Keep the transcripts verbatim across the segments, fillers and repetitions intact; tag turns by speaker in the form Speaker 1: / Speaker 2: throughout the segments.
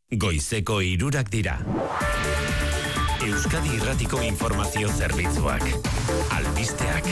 Speaker 1: Goizeko hirurak dira. Euskadi Irratiko Informazio Zerbitzuak. Albisteak.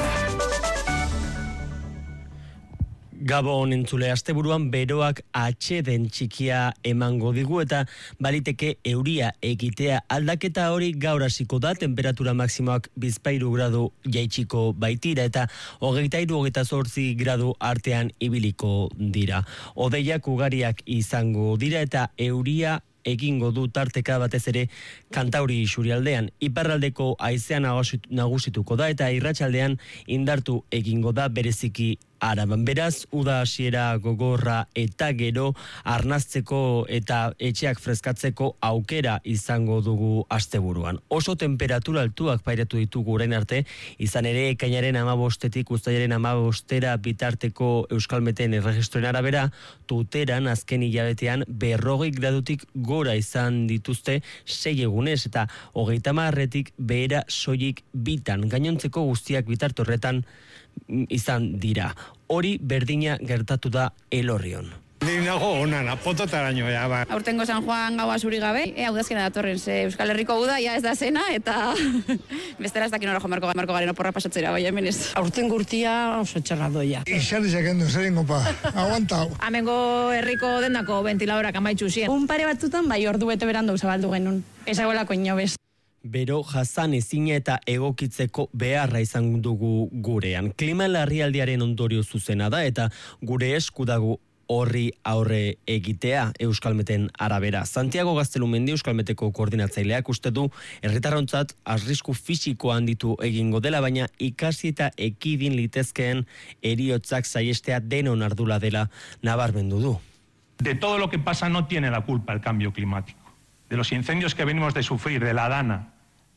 Speaker 2: Gabon entzule, asteburuan beroak atseden txikia emango digu eta baliteke euria egitea. Aldaketa hori gaur hasiko da, temperatura maksimoak bizpahiru gradu jaitsiko baitira eta hogeita hiru hogeita zortzi gradu artean ibiliko dira. Hodeiak ugariak izango dira eta euria egingo du tarteka batez ere Kantauri isurialdean. Iparraldeko haizean nagusituko da eta irratsaldean indartu egingo da bereziki Araban. Beraz, uda hasiera gogorra eta gero arnaztzeko eta etxeak freskatzeko aukera izango dugu asteburuan. Oso temperatura altuak pairatu ditugu orain arte, izan ere ekainaren hamabostetik uztailaren hamabostera bitarteko Euskalmeten erregistroen arabera, Tuteran azken hilabetean berrogei gradutik gora izan dituzte sei egunez eta hogeita hamarretik behera soilik bitan. Gainontzeko guztiak bitarte horretan izan dira. Hori berdina gertatu da Elorrion.
Speaker 3: Ni nago onan, apototaraino, ja, ba.
Speaker 4: Aurtengo San Juan gaua zuri gabe, ea udazkena datorren, ze Euskal Herriko uda, ja ez da zena, eta bestela ez dakin horako marko, marko garen oporra pasatzera, bai, hemen ez.
Speaker 5: Aurtengo urtia oso txarra doia.
Speaker 3: Ixarri sekendu, zer ingopa, aguantau.
Speaker 5: Amengo herriko dendako ventiladorak amaitzu zien.
Speaker 6: Un pare batzutan bai ordu bete berandu zabaldu genuen, ezagoelako inobez.
Speaker 2: Bero jasan ezina eta egokitzeko beharra izan dugu gurean. Klima larrialdiaren ondorio zuzena da eta gure esku dago horri aurre egitea Euskalmeten arabera. Santiago Gaztelumendi Euskalmeteko koordinatzaileak uste du herritarrontzat arrisku fisiko handitu egingo dela, baina ikasi eta ekidin litezkeen heriotzak saihestea denon ardura dela nabarmendu du.
Speaker 7: De todo lo que pasa no tiene la culpa el cambio climático. De los incendios que venimos de sufrir, de la dana.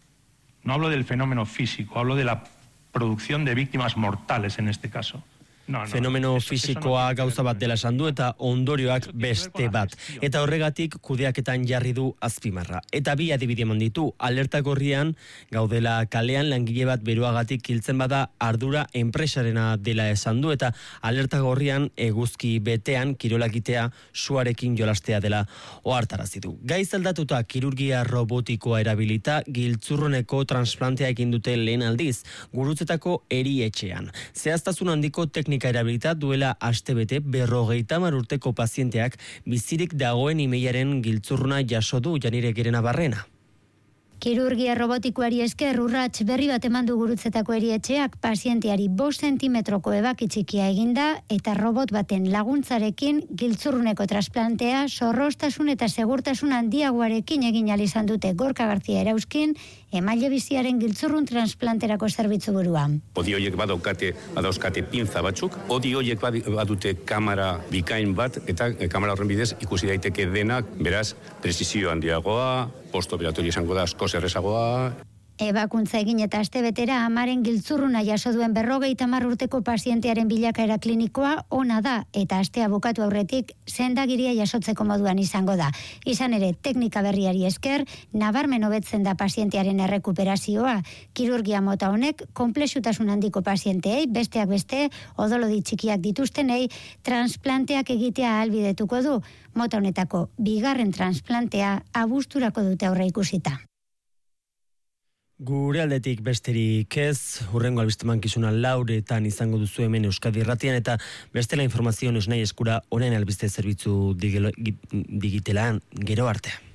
Speaker 7: No hablo del fenómeno físico, hablo de la producción de víctimas mortales en este caso. No, no,
Speaker 2: fenomeno eso, fisikoa eso no gauza bat dela esan du eta ondorioak beste bat. Eta horregatik kudeaketan jarri du azpimarra. Eta bi adibide eman ditu, alerta gorrian gaudela kalean langile bat beroagatik hiltzen bada ardura enpresarena dela esan du eta alerta gorrian eguzki betean kirolakitea suarekin jolastea dela ohartarazi du. Gaiz aldatuta kirurgia robotikoa erabilita giltzurroneko transplantea egin dute lehen aldiz, gurutzetako erietxean. Zehaztasun handiko teknika erabilita duela astebete berrogeita hamar urteko pazienteak bizirik dagoen imeiaren giltzurruna jaso du Janire Gerena Barrena.
Speaker 8: Kirurgia robotikoari esker urrats berri bat eman du gurutzetako erietxeak pazienteari bost zentimetroko ebaki txikia eginda eta robot baten laguntzarekin giltzurruneko transplantea zorroztasun eta segurtasun handiagoarekin egin ahal izan dute Gorka Gartzia Erauzkin, emaile biziaren giltzurrun transplanterako zerbitzu buruan.
Speaker 9: Odi horiek badaukate, badauzkate pinza batzuk, odi horiek badute kamera bikain bat eta kamera horren bidez ikusi daiteke denak, beraz, presizio handiagoa, postoperatorio izango da askoz errezagoa.
Speaker 8: Ebakuntza egin eta astebetera amaren giltzurruna jaso duen berrogeita hamar urteko pazientearen bilakaera klinikoa ona da eta astea bukatu aurretik sendagiria jasotzeko moduan izango da. Izan ere, teknika berriari esker, nabarmen hobetzen da pazientearen errekuperazioa. Kirurgia mota honek, konplexutasun handiko pazienteei, besteak beste, odolodi txikiak dituztenei, transplanteak egitea ahalbidetuko du. Mota honetako bigarren transplantea abuzturako dute aurre ikusita.
Speaker 2: Gure aldetik besterik ez, hurrengo albistemankizuna lauretan izango duzu hemen Euskadi Irratian eta bestela informazio nesnai eskura orain albiste zerbitzu digitalean gero arte.